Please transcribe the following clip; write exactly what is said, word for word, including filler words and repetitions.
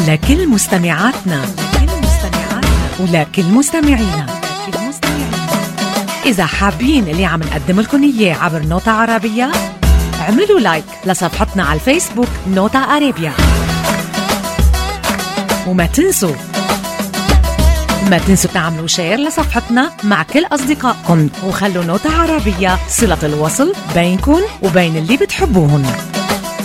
لكل مستمعاتنا ولكل مستمعينا. إذا حابين اللي عم نقدم لكم إياه عبر نوتا عربية، اعملوا لايك لصفحتنا على الفيسبوك نوتا عربية، وما تنسوا ما تنسوا تعملوا شير لصفحتنا مع كل أصدقائكم، وخلوا نوتا عربية صلة الوصل بينكم وبين اللي بتحبوهن.